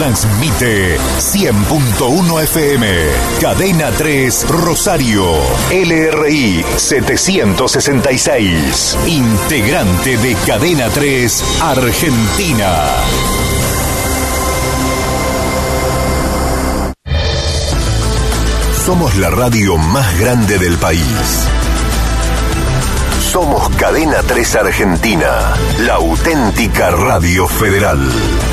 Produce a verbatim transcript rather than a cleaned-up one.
Transmite cien punto uno F M. Cadena tres Rosario. L R I setecientos sesenta y seis. Integrante de Cadena tres Argentina. Somos la radio más grande del país. Somos Cadena tres Argentina, la auténtica radio federal.